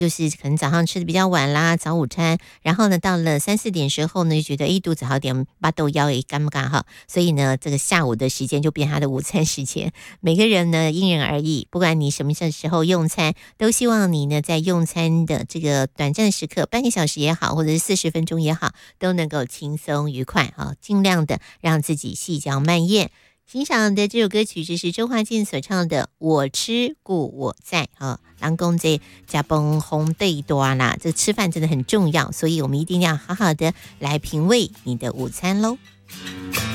就是可能早上吃的比较晚啦，早午餐，然后呢，到了3、4点时候呢，就觉得肚子好点，巴豆腰也干不干哈，所以呢，这个下午的时间就变他的午餐时间。每个人呢因人而异，不管你什么时候用餐，都希望你呢在用餐的这个短暂的时刻，半个小时也好，或者是40分钟也好，都能够轻松愉快啊，尽量的让自己细嚼慢咽。欣赏的这首歌曲就是周华健所唱的《我吃故我在》啊，人讲这吃饭红对多啦，这吃饭真的很重要，所以我们一定要好好的来品味你的午餐喽。